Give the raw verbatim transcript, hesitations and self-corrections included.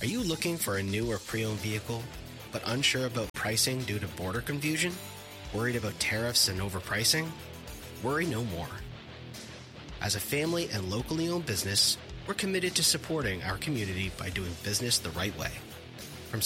Are you looking for a new or pre-owned vehicle, but unsure about pricing due to border confusion? Worried about tariffs and overpricing? Worry no more. As a family and locally owned business, we're committed to supporting our community by doing business the right way.